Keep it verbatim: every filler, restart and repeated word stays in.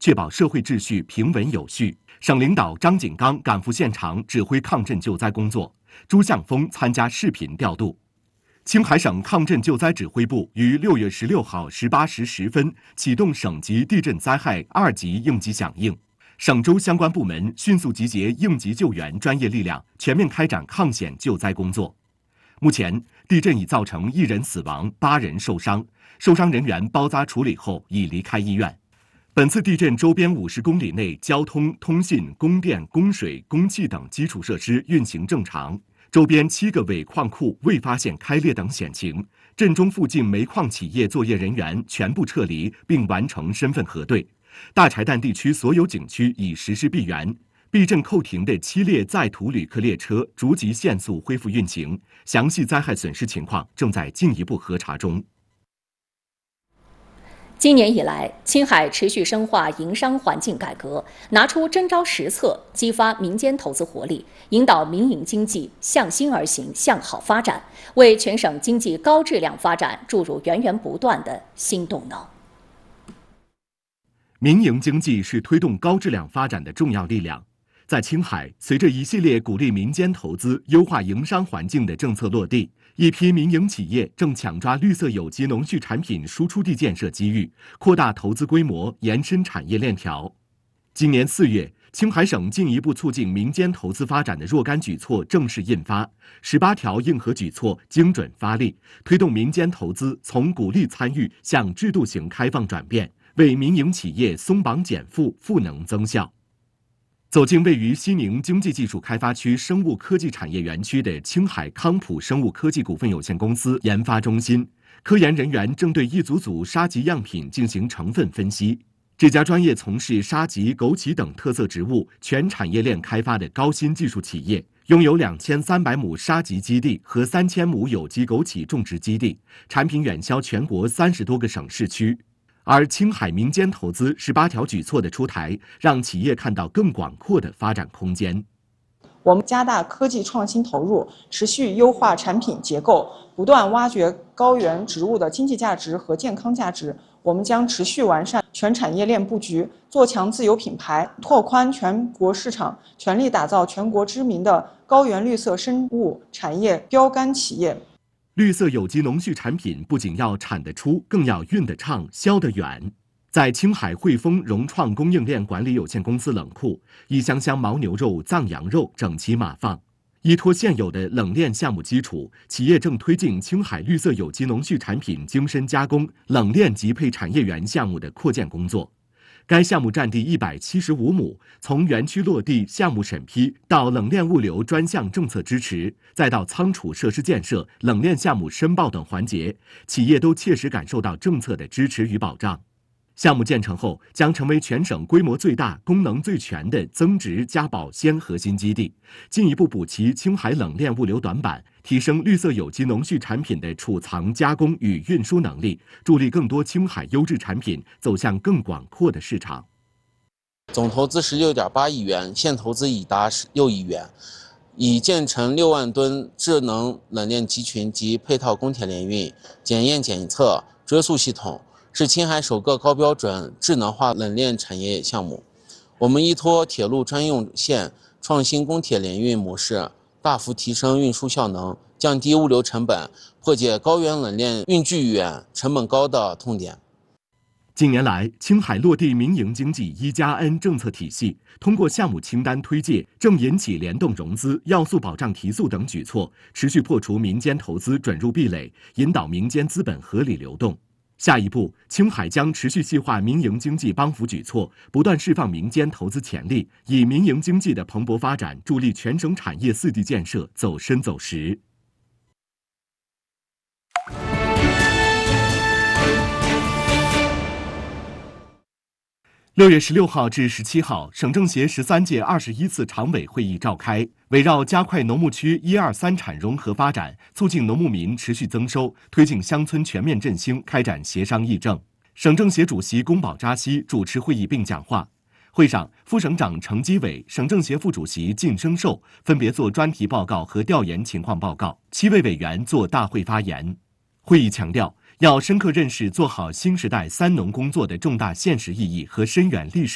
确保社会秩序平稳有序。省领导张景刚赶赴现场指挥抗震救灾工作，朱向峰参加视频调度。青海省抗震救灾指挥部于六月十六号十八时十分启动省级地震灾害二级应急响应，省州相关部门迅速集结应急救援专业力量，全面开展抗险救灾工作。目前，地震已造成一人死亡，八人受伤，受伤人员包扎处理后已离开医院。本次地震周边五十公里内交通、通信、供电、供水、供气等基础设施运行正常。周边七个尾矿库未发现开裂等险情，震中附近煤矿企业作业人员全部撤离并完成身份核对。大柴旦地区所有景区已实施闭园，避震扣停的七列载土旅客列车逐级限速恢复运行，详细灾害损失情况正在进一步核查中。 今年以来，青海持续深化营商环境改革，拿出真招实策，激发民间投资活力，引导民营经济向心而行、向好发展，为全省经济高质量发展注入源源不断的新动能。 民营经济是推动高质量发展的重要力量。在青海，随着一系列鼓励民间投资、优化营商环境的政策落地，一批民营企业正抢抓绿色有机农畜产品输出地建设机遇，扩大投资规模，延伸产业链条。今年四月，青海省进一步促进民间投资发展的若干举措正式印发，十八条硬核举措精准发力，推动民间投资从鼓励参与向制度型开放转变，为民营企业松绑减负、赋能增效。走进位于西宁经济技术开发区生物科技产业园区的青海康普生物科技股份有限公司研发中心，科研人员正对一组组沙棘样品进行成分分析。这家专业从事沙棘、枸杞等特色植物全产业链开发的高新技术企业，拥有两千三百亩沙棘基地和三千亩有机枸杞种植基地，产品远销全国三十多个省市区。而青海民间投资十八条举措的出台，让企业看到更广阔的发展空间。 我们加大科技创新投入，持续优化产品结构，不断挖掘高原植物的经济价值和健康价值。我们将持续完善全产业链布局，做强自有品牌，拓宽全国市场，全力打造全国知名的高原绿色生物产业标杆企业。 绿色有机农畜产品不仅要产得出，更要运得畅、销得远。在青海汇丰融创供应链管理有限公司冷库，一箱箱牦牛肉、藏羊肉整齐码放。依托现有的冷链项目基础，企业正推进青海绿色有机农畜产品精深加工、冷链集配产业园项目的扩建工作。该项目占地一百七十五亩，从园区落地、项目审批到冷链物流专项政策支持，再到仓储设施建设、冷链项目申报等环节，企业都切实感受到政策的支持与保障。项目建成后，将成为全省规模最大、功能最全的增值加保鲜核心基地，进一步补齐青海冷链物流短板，提升绿色有机农畜产品的储藏、加工与运输能力，助力更多青海优质产品走向更广阔的市场。 总投资十六点八亿元，现投资已达六亿元，已建成六万吨智能冷链集群及配套供铁联运、检验检测、追溯系统。是青海首个高标准智能化冷链产业项目。我们依托铁路专用线创新供铁联运模式，大幅提升运输效能，降低物流成本，破解高原冷链运距远、成本高的痛点。 近年来，青海落地民营经济一加 N 政策体系，通过项目清单推介、正引起联动融资、要素保障提速等举措，持续破除民间投资准入壁垒，引导民间资本合理流动。下一步，青海将持续细化民营经济帮扶举措，不断释放民间投资潜力，以民营经济的蓬勃发展助力全省产业四地建设走深走实。六月十六号至十七号，省政协十三届二十一次常委会议召开，围绕加快农牧区一二三产融合发展，促进农牧民持续增收，推进乡村全面振兴，开展协商议政。省政协主席龚宝扎西主持会议并讲话。会上，副省长程基伟、省政协副主席靳生寿分别作专题报告和调研情况报告，七位委员作大会发言。会议强调，要深刻认识做好新时代三农工作的重大现实意义和深远历史